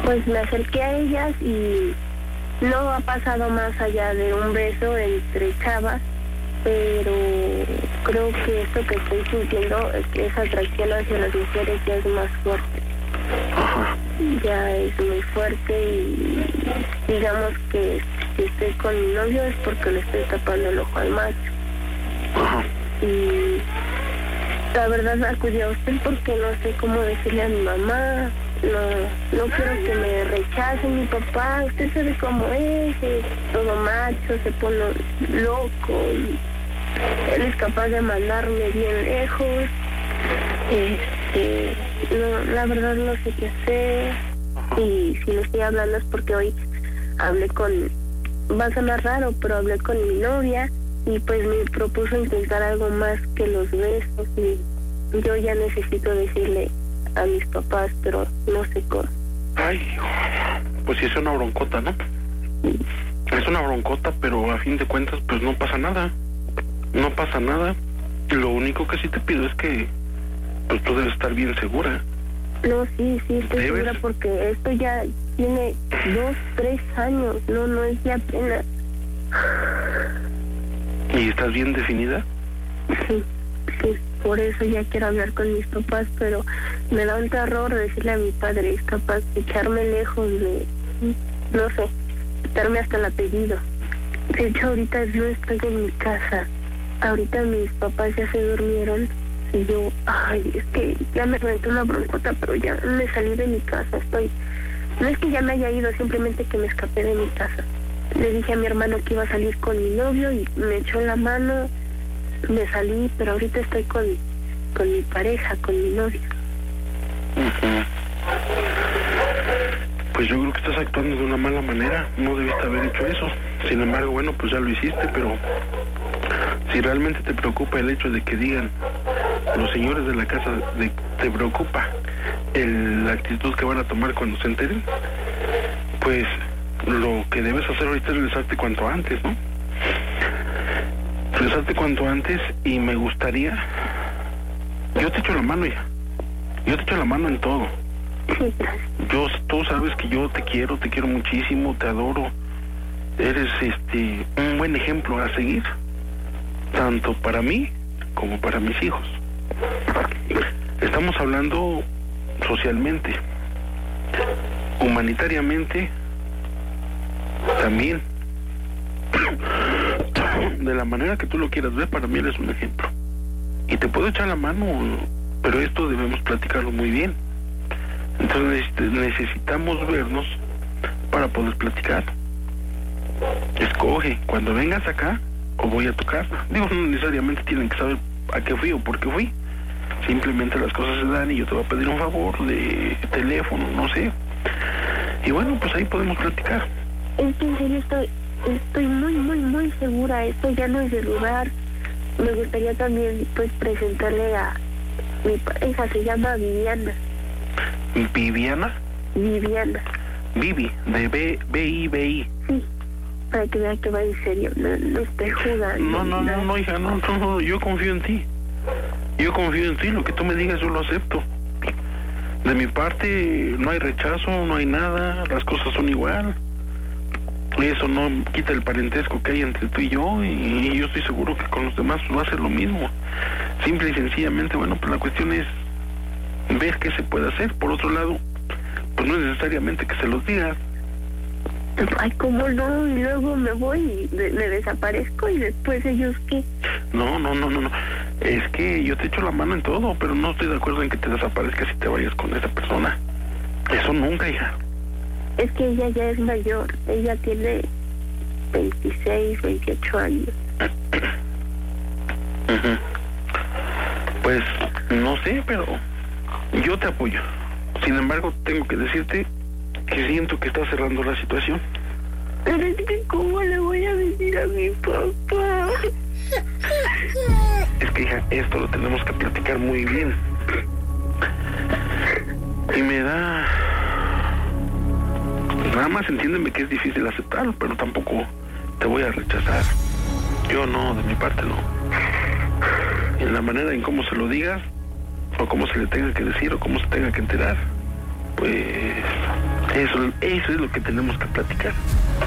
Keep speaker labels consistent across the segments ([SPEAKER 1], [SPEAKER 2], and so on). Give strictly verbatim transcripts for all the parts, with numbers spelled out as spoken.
[SPEAKER 1] pues me acerqué a ellas y no ha pasado más allá de un beso entre chavas, pero creo que esto que estoy sintiendo, esa atracción hacia las mujeres ya es más fuerte.
[SPEAKER 2] Ajá.
[SPEAKER 1] Ya es muy fuerte y digamos que si estoy con mi novio es porque le estoy tapando el ojo al macho.
[SPEAKER 2] Ajá.
[SPEAKER 1] Y la verdad acudí a usted porque no sé cómo decirle a mi mamá. No, no quiero que me rechace mi papá. Usted sabe cómo es, es todo macho, se pone loco. Y él es capaz de mandarme bien lejos. Este, no, la verdad no sé qué hacer. Y si le estoy hablando es porque hoy hablé con, va a sonar raro, pero hablé con mi novia y pues me propuso intentar algo más que los besos y yo ya necesito decirle a mis papás, pero no sé cómo.
[SPEAKER 2] Ay, pues sí es una broncota, ¿no? Es una broncota, pero a fin de cuentas pues no pasa nada. No pasa nada. Lo único que sí te pido es que pues tú debes estar bien segura.
[SPEAKER 1] No, sí, sí, estoy
[SPEAKER 2] ¿Debes?
[SPEAKER 1] segura porque esto ya tiene dos, tres años, no, no es de apenas.
[SPEAKER 2] ¿Y estás bien definida?
[SPEAKER 1] Sí, sí, por eso ya quiero hablar con mis papás, pero me da un terror decirle a mi padre, es capaz de echarme lejos de, no sé, quitarme hasta el apellido. De hecho, ahorita yo estoy en mi casa, ahorita mis papás ya se durmieron y yo, ay, es que ya me reventé una broncota, pero ya me salí de mi casa, estoy, no es que ya me haya ido, simplemente que me escapé de mi casa. Le dije a mi hermano que iba a salir con mi novio y me echó la mano, me salí, pero ahorita estoy con, con mi pareja, con mi novio.
[SPEAKER 2] Uh-huh. Pues yo creo que estás actuando de una mala manera, no debiste haber hecho eso. Sin embargo, bueno, pues ya lo hiciste, pero si realmente te preocupa el hecho de que digan los señores de la casa, de, te preocupa el, la actitud que van a tomar cuando se enteren, pues lo que debes hacer ahorita es regresarte cuanto antes, ¿no? Regresarte cuanto antes y me gustaría... Yo te echo la mano ya. Yo te echo la mano en todo. Yo, tú sabes que yo te quiero, te quiero muchísimo, te adoro. Eres este un buen ejemplo a seguir, tanto para mí como para mis hijos. Estamos hablando socialmente, humanitariamente también. De la manera que tú lo quieras ver, para mí eres un ejemplo. Y te puedo echar la mano, pero esto debemos platicarlo muy bien. Entonces necesitamos vernos para poder platicar. Escoge, cuando vengas acá o voy a tu casa. Digo, no necesariamente tienen que saber a qué fui o por qué fui. Simplemente las cosas se dan y yo te voy a pedir un favor de teléfono, no sé. Y bueno, pues ahí podemos platicar.
[SPEAKER 1] Es que en serio estoy, estoy muy, muy, muy segura. Esto ya no es de lugar. Me gustaría también pues presentarle a mi pareja, se llama Viviana.
[SPEAKER 2] ¿Viviana?
[SPEAKER 1] Viviana.
[SPEAKER 2] Vivi, de B, B I B I.
[SPEAKER 1] Sí, para que vea que va en serio, no, no estoy jugando.
[SPEAKER 2] No, no, no, no, hija, no, no, no, yo confío en ti. Yo confío en ti, lo que tú me digas yo lo acepto. De mi parte no hay rechazo, no hay nada, las cosas son igual. Eso no quita el parentesco que hay entre tú y yo, y yo estoy seguro que con los demás va a ser lo mismo. Simple y sencillamente, bueno, pues la cuestión es ver qué se puede hacer. Por otro lado, pues no es necesariamente que se los digas.
[SPEAKER 1] Ay, ¿cómo no? Y luego me voy y me, me desaparezco y después ellos, ¿qué?
[SPEAKER 2] No, no, no, no, no. Es que yo te echo la mano en todo, pero no estoy de acuerdo en que te desaparezcas y te vayas con esa persona. Eso nunca, hija.
[SPEAKER 1] Es que ella ya es mayor, ella tiene veintiséis, veintiocho años.
[SPEAKER 2] Uh-huh. Pues no sé, pero yo te apoyo. Sin embargo, tengo que decirte que siento que está cerrando la situación.
[SPEAKER 1] Pero es que ¿cómo le voy a decir a mi papá?
[SPEAKER 2] Es que, hija, esto lo tenemos que platicar muy bien. Y me da... Nada más entiéndeme que es difícil aceptarlo, pero tampoco te voy a rechazar. Yo no, de mi parte no. En la manera en cómo se lo digas, o cómo se le tenga que decir, o cómo se tenga que enterar, pues Eso, eso es lo que tenemos que platicar.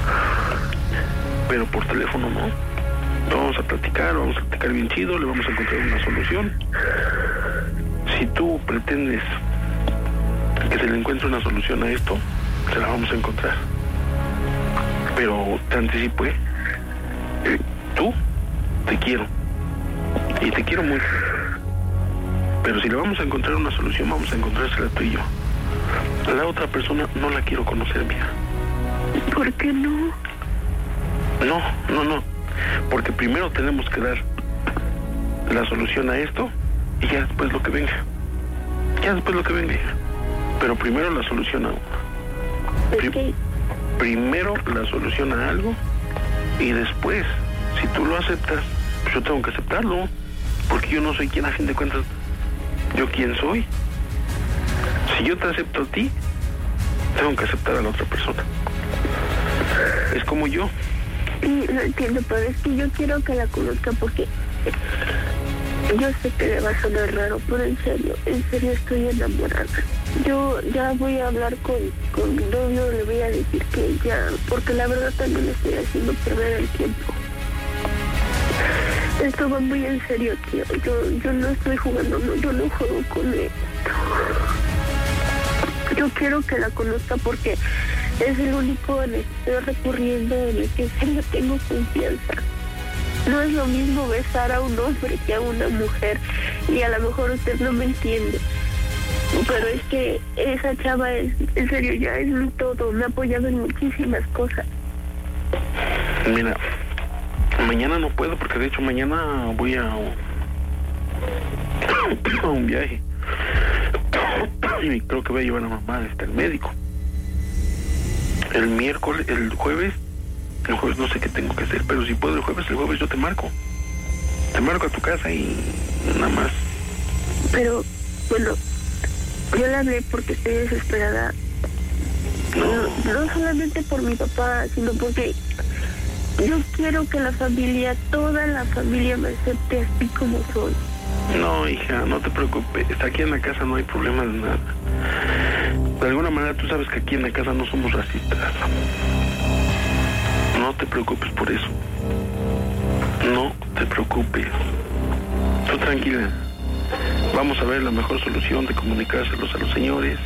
[SPEAKER 2] Pero por teléfono no. Vamos a platicar, vamos a platicar bien chido, le vamos a encontrar una solución. Si tú pretendes que se le encuentre una solución a esto, se la vamos a encontrar. Pero te anticipo, ¿eh? Tú, te quiero. Y te quiero mucho. Pero si le vamos a encontrar una solución, vamos a encontrársela tú y yo. La otra persona no la quiero conocer, mija.
[SPEAKER 1] ¿Por qué no?
[SPEAKER 2] No, no, no. Porque primero tenemos que dar la solución a esto y ya después lo que venga. Ya después lo que venga. Pero primero la solución a uno. Pri-
[SPEAKER 1] okay.
[SPEAKER 2] Primero la solución a algo y después, si tú lo aceptas, pues yo tengo que aceptarlo. Porque yo no soy quien, a fin de cuentas, yo quién soy. Si yo te acepto a ti, tengo que aceptar a la otra persona. Es como yo.
[SPEAKER 1] Sí, lo entiendo, pero es que yo quiero que la conozca porque yo sé que le va a sonar raro, pero en serio, en serio estoy enamorada. Yo ya voy a hablar con, con mi novio, le voy a decir que ya, porque la verdad también le estoy haciendo perder el tiempo. Esto va muy en serio, tío. Yo, yo no estoy jugando, no, yo no juego con él. Yo quiero que la conozca porque es el único en el que estoy recurriendo, en el que en serio tengo confianza. No es lo mismo besar a un hombre que a una mujer, y a lo mejor usted no me entiende. Pero es que esa chava es, en serio, ya es mi todo, me ha apoyado en muchísimas cosas.
[SPEAKER 2] Mira, mañana no puedo porque de hecho mañana voy a, a un viaje. Y creo que voy a llevar a mamá hasta el médico. El miércoles, el jueves, el jueves no sé qué tengo que hacer, pero si puedo el jueves, el jueves yo te marco. Te marco a tu casa y nada más.
[SPEAKER 1] Pero, bueno, yo le hablé porque estoy desesperada. No, no solamente por mi papá, sino porque yo quiero que la familia, toda la familia me acepte así como soy.
[SPEAKER 2] No, hija, no te preocupes. Aquí en la casa no hay problema de nada. De alguna manera tú sabes que aquí en la casa no somos racistas. No te preocupes por eso. No te preocupes. Tú tranquila. Vamos a ver la mejor solución de comunicárselos a los señores,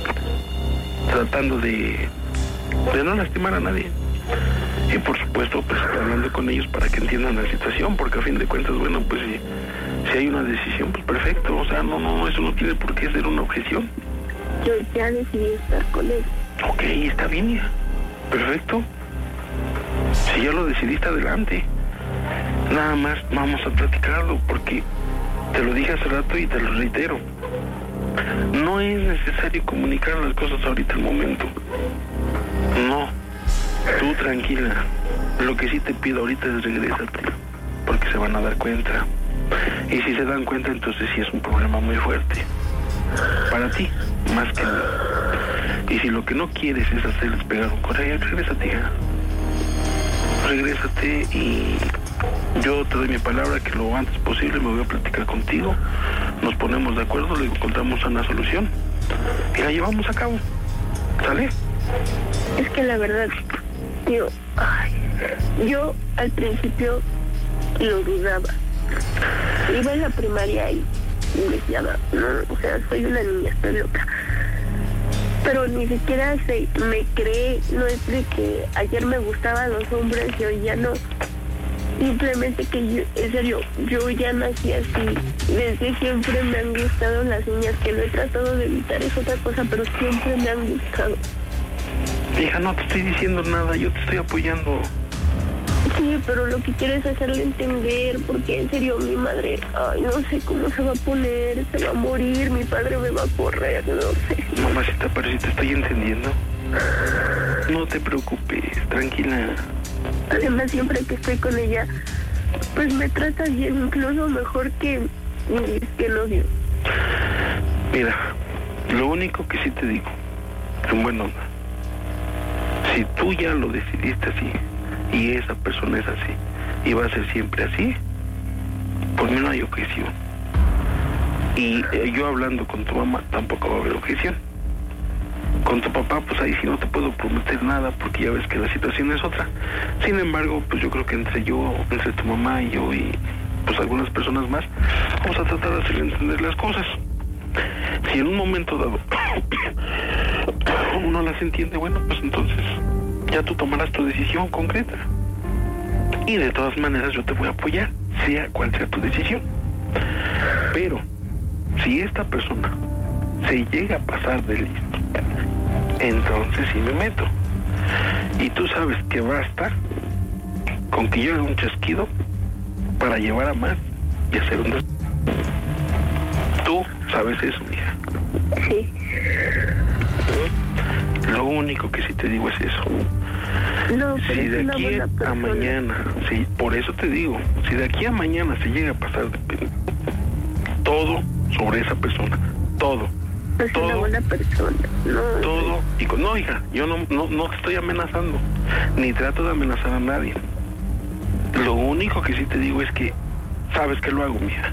[SPEAKER 2] tratando de, de no lastimar a nadie. Y por supuesto, pues hablando con ellos para que entiendan la situación, porque a fin de cuentas, bueno, pues si, si hay una decisión, pues perfecto. O sea, no, no, eso no tiene por qué ser una objeción.
[SPEAKER 1] Yo ya decidí estar con él.
[SPEAKER 2] Ok, está bien, hija. Perfecto. Si ya lo decidiste, adelante. Nada más vamos a platicarlo, porque te lo dije hace rato y te lo reitero. No es necesario comunicar las cosas ahorita al momento. No. Tú tranquila. Lo que sí te pido ahorita es regrésate, porque se van a dar cuenta. Y si se dan cuenta, entonces sí es un problema muy fuerte. Para ti, más que nada. Y si lo que no quieres es hacerles pegar un coraje, regrésate, hija. Regrésate y yo te doy mi palabra que lo antes posible me voy a platicar contigo. Nos ponemos de acuerdo, le encontramos una solución y la llevamos a cabo. ¿Sale?
[SPEAKER 1] Es que la verdad, tío, ay, yo al principio lo dudaba. Iba en la primaria y me decía, no, o sea, soy una niña, estoy loca. Pero ni siquiera se me cree, no es de que ayer me gustaban los hombres y hoy ya no. Simplemente que yo, en serio, yo ya nací así. Desde siempre me han gustado las niñas, que lo he tratado de evitar, es otra cosa, pero siempre me han gustado.
[SPEAKER 2] Hija, no te estoy diciendo nada, yo te estoy apoyando.
[SPEAKER 1] Sí, pero lo que quiero es hacerle entender, porque en serio mi madre, ay, no sé cómo se va a poner, se va a morir, mi padre me va a correr, no sé.
[SPEAKER 2] Mamacita, pero si te estoy entendiendo. No te preocupes, tranquila.
[SPEAKER 1] Además, siempre que estoy con ella, pues me trata bien, incluso mejor que que el odio.
[SPEAKER 2] Mira, lo único que sí te digo, es un buen hombre. Si tú ya lo decidiste así, y esa persona es así, y va a ser siempre así, por mí no hay objeción. Y eh, yo hablando con tu mamá tampoco va a haber objeción. Con tu papá, pues ahí sí no te puedo prometer nada porque ya ves que la situación es otra. Sin embargo, pues yo creo que entre yo, entre tu mamá y yo y pues algunas personas más, vamos a tratar de hacerle entender las cosas. Si en un momento dado uno las entiende, bueno, pues entonces ya tú tomarás tu decisión concreta. Y de todas maneras yo te voy a apoyar, sea cual sea tu decisión. Pero si esta persona se llega a pasar de listo, entonces sí me meto. Y tú sabes que basta con que yo haga un chasquido para llevar a más y hacer un des... Tú sabes eso, mija.
[SPEAKER 1] Sí.
[SPEAKER 2] Lo único que sí te digo es eso.
[SPEAKER 1] No, pero
[SPEAKER 2] si de
[SPEAKER 1] es
[SPEAKER 2] aquí
[SPEAKER 1] una buena
[SPEAKER 2] a
[SPEAKER 1] persona.
[SPEAKER 2] mañana, sí, por eso te digo, si de aquí a mañana se llega a pasar de todo sobre esa persona, todo,
[SPEAKER 1] Es
[SPEAKER 2] todo,
[SPEAKER 1] una buena persona. No,
[SPEAKER 2] todo, y con, no, hija, yo no, no, no te estoy amenazando, ni trato de amenazar a nadie. Lo único que sí te digo es que sabes que lo hago, mija.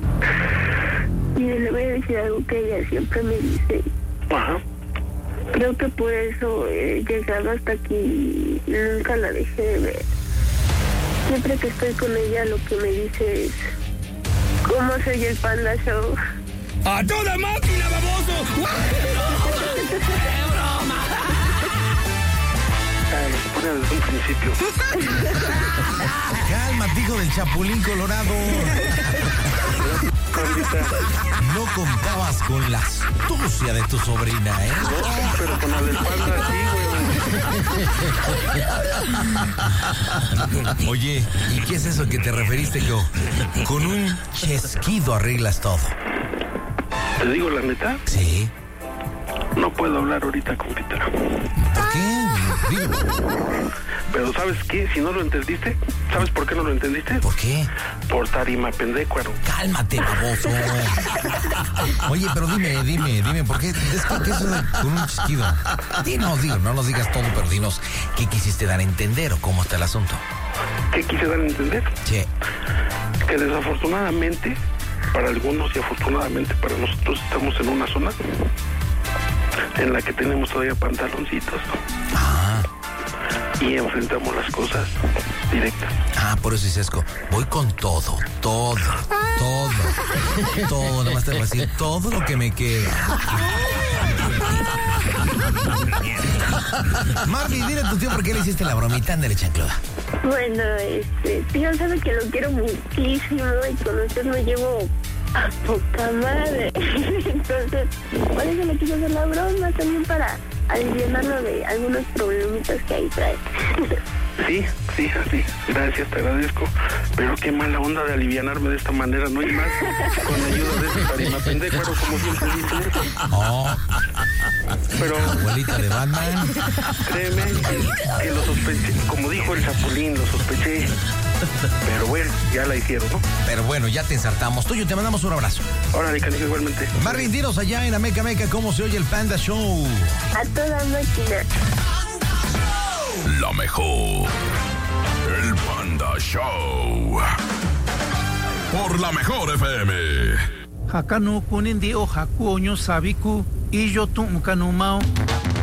[SPEAKER 1] y le voy a decir algo que ella siempre me dice.
[SPEAKER 2] Ajá.
[SPEAKER 1] Creo que por eso he llegado hasta aquí, nunca la dejé de ver. Siempre que estoy con ella lo que me dice es ¿cómo soy el Panda Show?
[SPEAKER 3] ¡A toda máquina, baboso!
[SPEAKER 2] Ah, lo pone desde un principio.
[SPEAKER 4] Cálmate, hijo del Chapulín Colorado. No contabas con la astucia de tu sobrina, ¿eh?
[SPEAKER 2] No, pero con la del Panda sí, güey.
[SPEAKER 4] Oye, ¿y qué es eso que te referiste que con un chasquido arreglas todo?
[SPEAKER 2] Te digo la neta,
[SPEAKER 4] Sí.
[SPEAKER 2] no puedo hablar ahorita con Peter.
[SPEAKER 4] ¿Por qué? Digo,
[SPEAKER 2] Pero ¿sabes qué? Si no lo entendiste, ¿sabes por qué no lo entendiste?
[SPEAKER 4] ¿por qué?
[SPEAKER 2] Por tarima pendecuaro.
[SPEAKER 4] Cálmate, baboso. Oye, pero dime, dime, dime, ¿por qué? Es que, ¿qué es eso de con un chasquido? Dinos, digo, no nos digas todo, pero dinos qué quisiste dar a entender o cómo está el asunto.
[SPEAKER 2] ¿Qué quise dar a entender?
[SPEAKER 4] Sí.
[SPEAKER 2] Que desafortunadamente, para algunos y afortunadamente para nosotros, estamos en una zona en la que tenemos todavía pantaloncitos
[SPEAKER 4] Ah,
[SPEAKER 2] y enfrentamos las cosas directas.
[SPEAKER 4] ah, por eso dices, voy con todo, todo, todo, todo, nada más te voy a decir todo lo que me queda. Marley, dile a tu tío por qué le hiciste la bromita, ándale, chancluda.
[SPEAKER 1] Bueno, este, tío sabe que lo quiero muchísimo y con usted me llevo a poca madre. Entonces, por eso le quiso hacer la broma también para aliviarlo de algunos problemitas que ahí trae.
[SPEAKER 2] Sí, sí, así. Gracias, te agradezco. Pero qué mala onda de alivianarme de esta manera, no hay más. Con la ayuda de ese tarima pendecuaro, como siempre dices.
[SPEAKER 4] Oh,
[SPEAKER 2] Pero
[SPEAKER 4] abuelita de Batman.
[SPEAKER 2] créeme que, que lo sospeché. Como dijo el Chapulín, lo sospeché. Pero bueno, ya la hicieron, ¿no?
[SPEAKER 4] Pero bueno, ya te ensartamos. Tuyo, te mandamos un abrazo.
[SPEAKER 2] Órale, canijo, igualmente.
[SPEAKER 4] Marvin, dinos allá en Ameca Meca cómo se oye el Panda Show.
[SPEAKER 1] A toda máquina.
[SPEAKER 3] La mejor. El Panda Show. Por la mejor F M.
[SPEAKER 5] Hakanu kunin di o haku onyo sabiku y yo tu mkanumao.